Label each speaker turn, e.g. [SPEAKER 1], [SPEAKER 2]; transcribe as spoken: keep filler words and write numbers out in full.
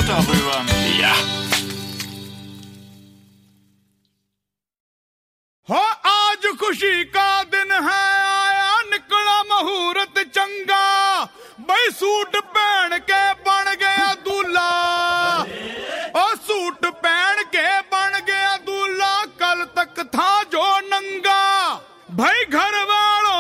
[SPEAKER 1] What everyone? Yeah.
[SPEAKER 2] हो आज खुशी का दिन है आया निकला मुहूर्त चंगा भाई सूट पहन के